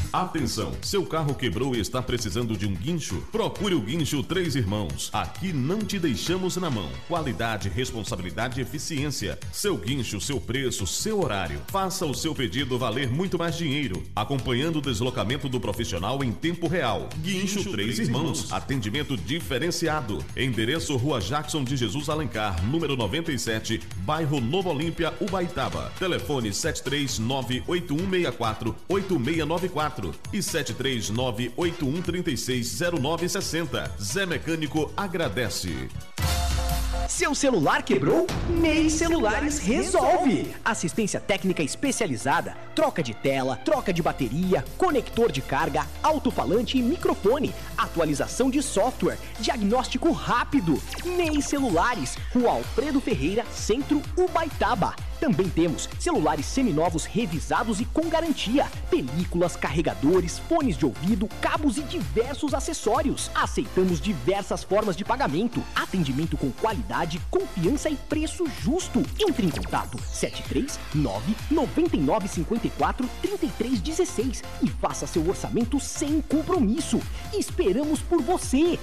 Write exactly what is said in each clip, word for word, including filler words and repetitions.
Atenção, seu carro quebrou e está precisando de um guincho? Procure o Guincho Três Irmãos. Aqui não te deixamos na mão. Qualidade, responsabilidade e eficiência. Seu guincho, seu preço, seu horário. Faça o seu pedido valer muito mais dinheiro, acompanhando o deslocamento do profissional em tempo real. Guincho, Guincho Três Irmãos. Irmãos. Atendimento diferenciado. Endereço Rua Jackson de Jesus Alencar, número noventa e sete, bairro Nova Olímpia, Ubaitaba. Telefone sete três nove oito um seis quatro oito seis nove quatro e sete três nove oito um três seis zero nove seis zero. Zé Mecânico agradece. Seu celular quebrou? Ney Celulares resolve! Assistência técnica especializada, troca de tela, troca de bateria, conector de carga, alto-falante e microfone, atualização de software, diagnóstico rápido. Ney Celulares, Rua Alfredo Ferreira, Centro, Ubaitaba. Também temos celulares seminovos revisados e com garantia, películas, carregadores, fones de ouvido, cabos e diversos acessórios. Aceitamos diversas formas de pagamento, atendimento com qualidade, confiança e preço justo. Entre em contato sete três nove nove nove cinco quatro três três um seis e faça seu orçamento sem compromisso. Esperamos por você!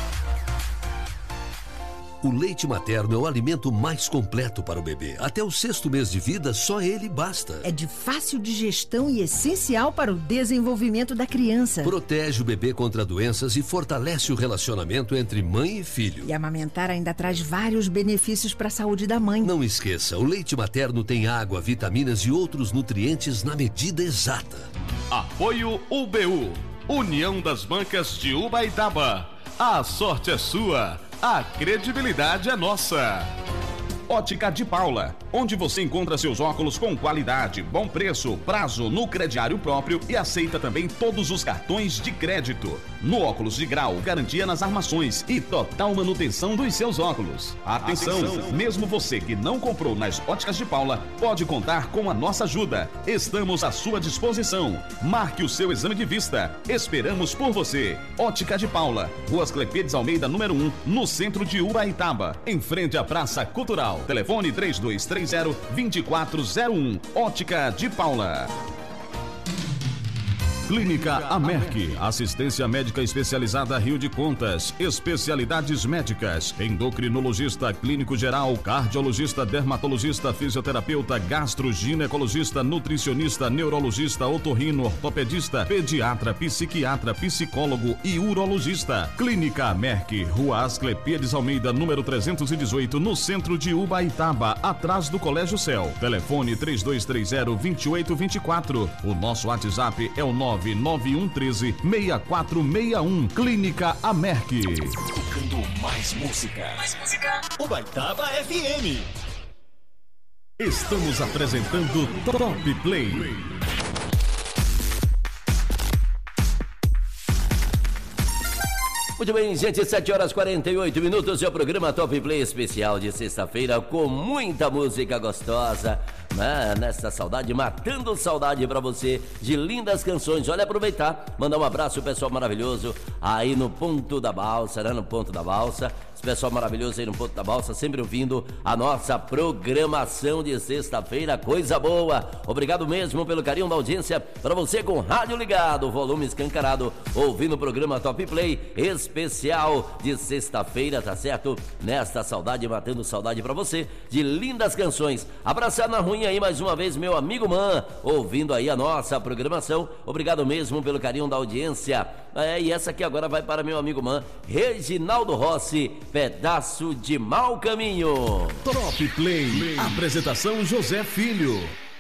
O leite materno é o alimento mais completo para o bebê. Até o sexto mês de vida, só ele basta. É de fácil digestão e essencial para o desenvolvimento da criança. Protege o bebê contra doenças e fortalece o relacionamento entre mãe e filho. E amamentar ainda traz vários benefícios para a saúde da mãe. Não esqueça, o leite materno tem água, vitaminas e outros nutrientes na medida exata. Apoio U B U, União das Bancas de Ubaitaba. A sorte é sua. A credibilidade é nossa. Ótica de Paula, onde você encontra seus óculos com qualidade, bom preço, prazo no crediário próprio e aceita também todos os cartões de crédito. No óculos de grau, garantia nas armações e total manutenção dos seus óculos. Atenção, Atenção, mesmo você que não comprou nas Óticas de Paula, pode contar com a nossa ajuda. Estamos à sua disposição. Marque o seu exame de vista. Esperamos por você. Ótica de Paula, Rua Asclepiades Almeida, número um, no centro de Ubaitaba, em frente à Praça Cultural. Telefone três dois três zero, dois quatro zero um. Ótica de Paula. Clínica Amerc, assistência médica especializada Rio de Contas, especialidades médicas, endocrinologista, clínico geral, cardiologista, dermatologista, fisioterapeuta, gastroginecologista, nutricionista, neurologista, otorrino, ortopedista, pediatra, psiquiatra, psicólogo e urologista. Clínica Amerc, Rua Asclepiades Almeida, número trezentos e dezoito, no centro de Ubaitaba, atrás do Colégio Céu. Telefone três dois três zero, dois oito dois quatro. O nosso WhatsApp é o nove nove um um três, seis quatro seis um. Clínica Amerc. Tocando mais música. Mais música. Ubaitaba F M. Estamos apresentando Top Play. Muito bem, gente, sete horas e quarenta e oito minutos, é o programa Top Play especial de sexta-feira, com muita música gostosa, né? Nessa saudade, matando saudade pra você de lindas canções. Olha, aproveitar, mandar um abraço ao pessoal maravilhoso aí no Ponto da Balsa, né? No Ponto da Balsa. Pessoal maravilhoso aí no Ponto da Balsa, sempre ouvindo a nossa programação de sexta-feira, coisa boa. Obrigado mesmo pelo carinho da audiência, para você com rádio ligado, volume escancarado, ouvindo o programa Top Play especial de sexta-feira, tá certo? Nesta saudade, matando saudade para você de lindas canções. Abraçar na ruim aí mais uma vez, meu amigo Man, ouvindo aí a nossa programação. Obrigado mesmo pelo carinho da audiência. É, e essa aqui agora vai para meu amigo Man, Reginaldo Rossi, Pedaço de Mau Caminho. Top Play. Play. Apresentação José Filho.